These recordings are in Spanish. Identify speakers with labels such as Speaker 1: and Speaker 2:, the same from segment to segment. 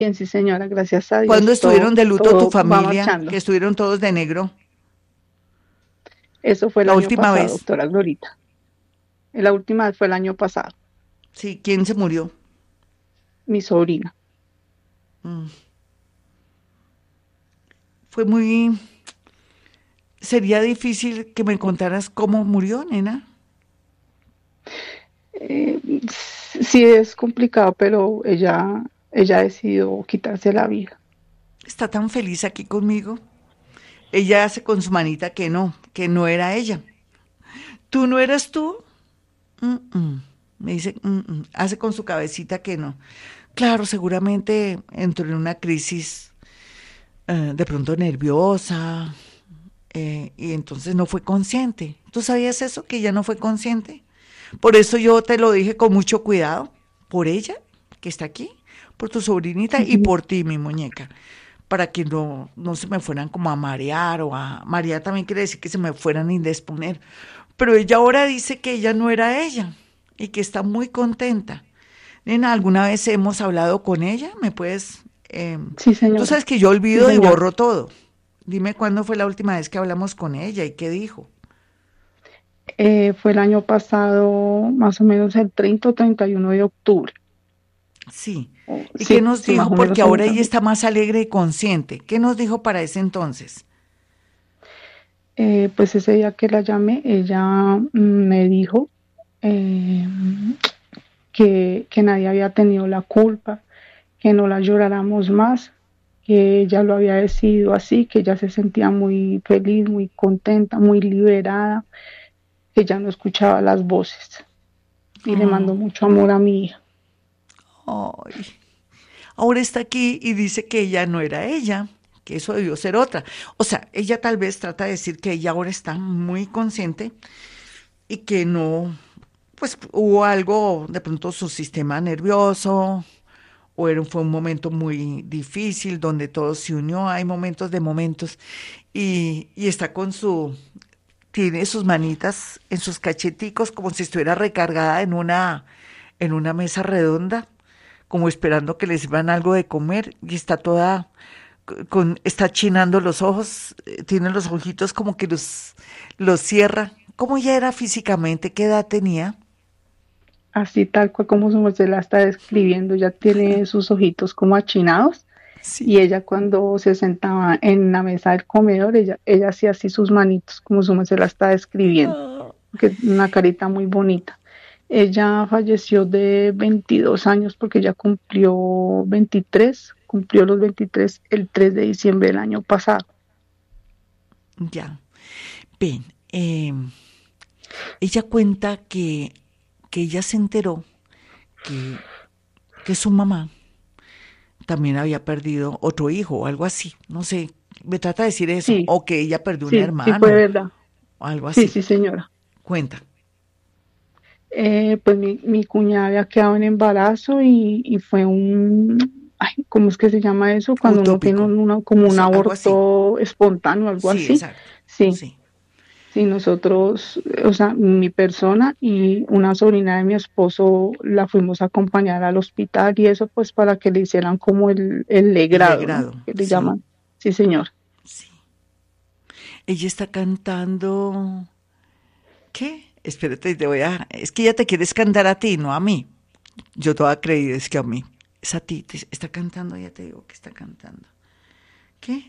Speaker 1: Bien, sí, señora, gracias a
Speaker 2: ¿Cuándo
Speaker 1: Dios,
Speaker 2: estuvieron de luto tu
Speaker 1: todo va
Speaker 2: familia, que
Speaker 1: marchando.
Speaker 2: estuvieron todos de negro?
Speaker 1: Eso fue el
Speaker 2: La
Speaker 1: año
Speaker 2: última
Speaker 1: pasado,
Speaker 2: vez.
Speaker 1: doctora Glorita. La última vez fue el año pasado,
Speaker 2: Sí, ¿quién se murió?
Speaker 1: mi sobrina.
Speaker 2: Mm. Fue muy... Sería difícil que me contaras cómo murió, nena.
Speaker 1: Eh, sí es complicado, pero ella decidió quitarse la vida.
Speaker 2: Está tan feliz aquí conmigo. Ella hace con su manita que no era ella. ¿Tú no eras tú? Mm, mm. Me dice, hace con su cabecita que no. Claro, seguramente entró en una crisis de pronto nerviosa y entonces no fue consciente. ¿Tú sabías eso, que ella no fue consciente? Por eso yo te lo dije con mucho cuidado, por ella, que está aquí, por tu sobrinita y por ti, mi muñeca, para que no se me fueran como a marear o a... Marear también quiere decir que se me fueran a indisponer. Pero ella ahora dice que ella no era ella y que está muy contenta. Nena, ¿alguna vez hemos hablado con ella? ¿Me puedes...?
Speaker 1: Sí,
Speaker 2: Tú
Speaker 1: señora,
Speaker 2: sabes que yo
Speaker 1: sí,
Speaker 2: olvido y
Speaker 1: señora.
Speaker 2: borro todo. Dime cuándo fue la última vez que hablamos con ella y qué dijo.
Speaker 1: Fue el año pasado, más o menos el 30 o 31 de octubre.
Speaker 2: Sí. ¿Y qué
Speaker 1: Sí,
Speaker 2: nos
Speaker 1: sí, más
Speaker 2: dijo?
Speaker 1: o
Speaker 2: Porque
Speaker 1: menos en
Speaker 2: ahora
Speaker 1: esa
Speaker 2: ella
Speaker 1: fecha.
Speaker 2: está más alegre y consciente. ¿Qué nos dijo para ese entonces?
Speaker 1: Pues ese día que la llamé, ella me dijo eh, que nadie había tenido la culpa, que no la lloráramos más, que ella lo había decidido así, que ella se sentía muy feliz, muy contenta, muy liberada, que ya no escuchaba las voces y le
Speaker 2: Oh,
Speaker 1: mandó mucho amor a mi hija.
Speaker 2: ay. Ahora está aquí y dice que ella no era ella, que eso debió ser otra. O sea, ella tal vez trata de decir que ella ahora está muy consciente y que no, pues hubo algo, de pronto su sistema nervioso, fue un momento muy difícil donde todo se unió, hay momentos de momentos, y está con tiene sus manitas en sus cacheticos como si estuviera recargada en una mesa redonda, como esperando que le sirvan algo de comer, y está toda está chinando los ojos, tiene los ojitos como que los cierra. ¿Cómo ya era físicamente? ¿Qué edad tenía?
Speaker 1: Así tal cual como su merced la está describiendo, ya tiene sus ojitos como achinados y
Speaker 2: Sí.
Speaker 1: ella cuando se sentaba en la mesa del comedor, ella hacía así sus manitos como su merced la está describiendo,
Speaker 2: Ah,
Speaker 1: que es una carita muy bonita. Ella falleció de 22 años porque ella cumplió 23, cumplió los 23 el 3 de diciembre del año pasado.
Speaker 2: ya. Ven, ella cuenta que ella se enteró que, que su mamá también había perdido otro hijo o algo así. No sé, me trata de decir eso.
Speaker 1: Sí,
Speaker 2: O que ella perdió un
Speaker 1: sí fue
Speaker 2: hermano
Speaker 1: verdad.
Speaker 2: o algo
Speaker 1: Sí,
Speaker 2: así.
Speaker 1: sí, señora.
Speaker 2: Cuenta.
Speaker 1: Pues mi cuñada había quedado en embarazo y fue ay, ¿cómo es que se llama eso? Cuando uno tiene
Speaker 2: Utópico.
Speaker 1: como un
Speaker 2: Eso, algo así.
Speaker 1: aborto espontáneo, algo
Speaker 2: Sí,
Speaker 1: así.
Speaker 2: exacto.
Speaker 1: Sí,
Speaker 2: Sí.
Speaker 1: sí, nosotros, o sea, mi persona y una sobrina de mi esposo la fuimos a acompañar al hospital y eso pues para que le hicieran como el
Speaker 2: El
Speaker 1: legrado, ¿no?
Speaker 2: legrado.
Speaker 1: Que le
Speaker 2: Sí.
Speaker 1: llaman. Sí, señor.
Speaker 2: Sí. Ella está cantando. ¿Qué? Espérate, te voy a. Es que ella te quieres cantar a ti, no a mí. Yo toda creída es que a mí. Es a ti. Está cantando, ya te digo que está cantando. ¿Qué?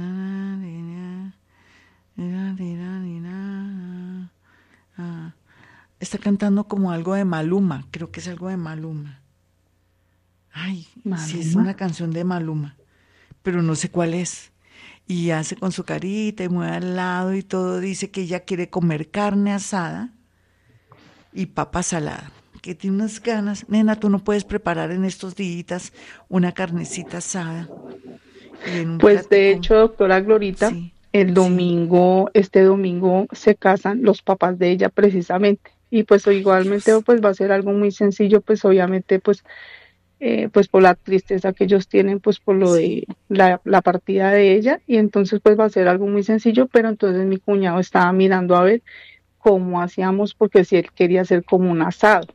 Speaker 2: Ah, está cantando como algo de Maluma. Creo que es algo de Maluma. Ay, sí, es
Speaker 1: Maluma.
Speaker 2: una canción de Maluma, pero no sé cuál es. Y hace con su carita y mueve al lado y todo. Dice que ella quiere comer carne asada y papa salada. Que tiene unas ganas. Nena, tú no puedes preparar en estos días una carnecita asada y en un
Speaker 1: Pues de
Speaker 2: platico.
Speaker 1: hecho, doctora Glorita,
Speaker 2: Sí,
Speaker 1: el
Speaker 2: sí.
Speaker 1: domingo, este domingo se casan los papás de ella precisamente. Y pues o
Speaker 2: Ay,
Speaker 1: igualmente
Speaker 2: Dios.
Speaker 1: pues va a ser algo muy sencillo, pues obviamente pues por la tristeza que ellos tienen, pues por lo
Speaker 2: Sí.
Speaker 1: de la partida de ella. Y entonces pues va a ser algo muy sencillo, pero entonces mi cuñado estaba mirando a ver cómo hacíamos, porque si él quería hacer como un asado.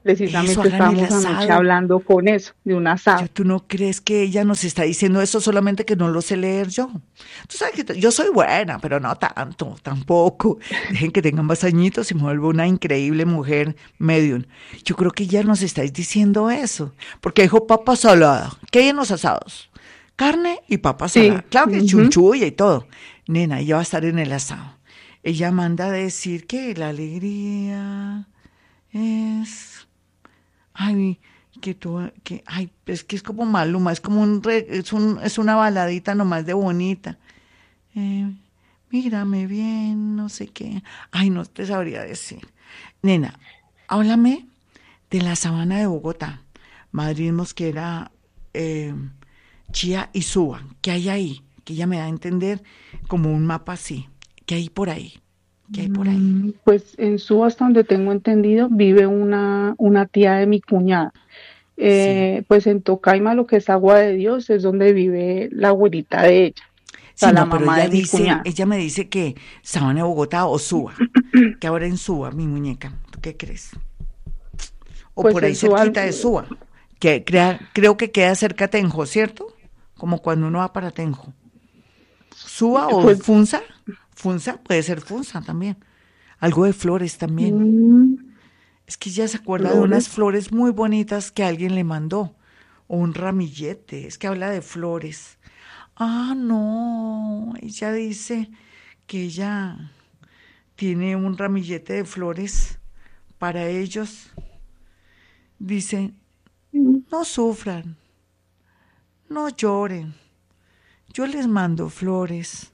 Speaker 2: Eso,
Speaker 1: Precisamente
Speaker 2: hagan el
Speaker 1: estábamos anoche
Speaker 2: asado.
Speaker 1: hablando con eso, de un asado.
Speaker 2: ¿Tú no crees que ella nos está diciendo eso solamente que no lo sé leer yo? Tú sabes que yo soy buena, pero no tanto, tampoco. Dejen que tengan más añitos y me vuelvo una increíble mujer medium. Yo creo que ella nos está diciendo eso, porque dijo papa salada. ¿Qué hay en los asados? Carne y papa salada.
Speaker 1: Sí,
Speaker 2: Claro que
Speaker 1: ujú.
Speaker 2: chunchulla y todo. Nena, ella va a estar en el asado. Ella manda a decir que la alegría es... Ay, ay, es que es como Maluma, es como es una baladita nomás de bonita. Eh, mírame bien, no sé qué. Ay, no te sabría decir. Nena, háblame de la sabana de Bogotá. Madrid Mosquera, eh, Chía y Suba. ¿Qué hay ahí? Que ella me da a entender como un mapa así. ¿Qué hay por ahí? ¿Qué hay por ahí?
Speaker 1: Pues en su, hasta donde tengo entendido, vive una tía de mi cuñada.
Speaker 2: Sí.
Speaker 1: Pues en Tocaima, lo que es Agua de Dios, es donde vive la abuelita de ella, o sea,
Speaker 2: Sí,
Speaker 1: la
Speaker 2: no, pero
Speaker 1: mamá de mi cuñada.
Speaker 2: ella me dice que Sabana de Bogotá o Suba, que ahora en Suba, mi muñeca, ¿tú qué crees? O
Speaker 1: Pues
Speaker 2: por ahí
Speaker 1: en su,
Speaker 2: cerquita de Suba, creo que queda cerca a Tenjo, ¿cierto? Como cuando uno va para Tenjo. Suba o
Speaker 1: pues,
Speaker 2: Funza, Funza puede ser Funza también. Algo de flores también.
Speaker 1: mm,
Speaker 2: Es que ella se acuerda de unas
Speaker 1: Flores.
Speaker 2: flores muy bonitas que alguien le mandó. O un ramillete, es que habla de flores. Ah, no, ella dice que ella tiene un ramillete de flores para ellos. Dice,
Speaker 1: mm,
Speaker 2: no sufran, no lloren, yo les mando flores.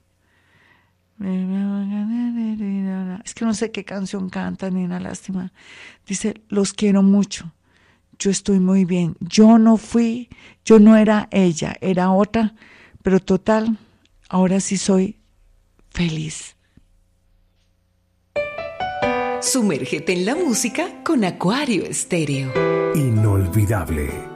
Speaker 2: Es que no sé qué canción canta, Nina, lástima. Dice, los quiero mucho, yo estoy muy bien. Yo no fui, yo no era ella, era otra, pero total, ahora sí soy feliz.
Speaker 3: Sumérgete en la música con Acuario Estéreo.
Speaker 4: Inolvidable.